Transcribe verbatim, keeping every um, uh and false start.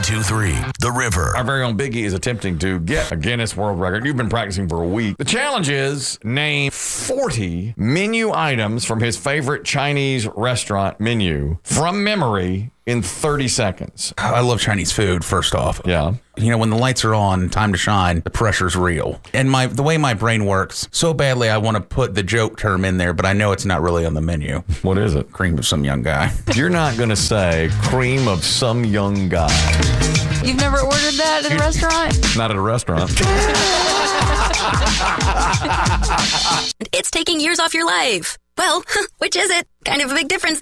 two three, The River. Our very own Biggie is attempting to get a Guinness World Record. You've been practicing for a week. The challenge is name forty menu items from his favorite Chinese restaurant menu from memory in thirty seconds. I love Chinese food, first off. Yeah. You know, when the lights are on, time to shine, the pressure's real. And my the way my brain works, so badly I want to put the joke term in there, but I know it's not really on the menu. What is it? Cream of some young guy. You're not going to say cream of some young guy. You've never ordered that at a restaurant? Not at a restaurant. It's taking years off your life. Well, which is it? Kind of a big difference,